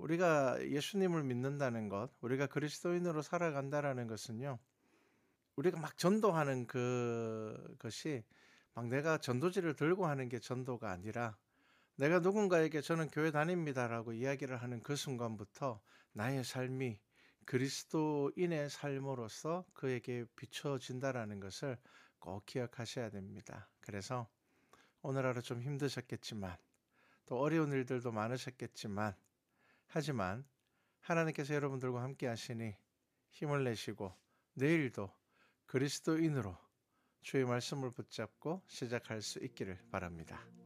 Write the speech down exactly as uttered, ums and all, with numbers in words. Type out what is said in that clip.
우리가 예수님을 믿는다는 것, 우리가 그리스도인으로 살아간다라는 것은요, 우리가 막 전도하는 그 것이 막 내가 전도지를 들고 하는 게 전도가 아니라 내가 누군가에게 저는 교회 다닙니다라고 이야기를 하는 그 순간부터 나의 삶이 그리스도인의 삶으로서 그에게 비춰진다라는 것을 꼭 기억하셔야 됩니다. 그래서 오늘 하루 좀 힘드셨겠지만 또 어려운 일들도 많으셨겠지만 하지만 하나님께서 여러분들과 함께 하시니 힘을 내시고 내일도 그리스도인으로 주의 말씀을 붙잡고 시작할 수 있기를 바랍니다.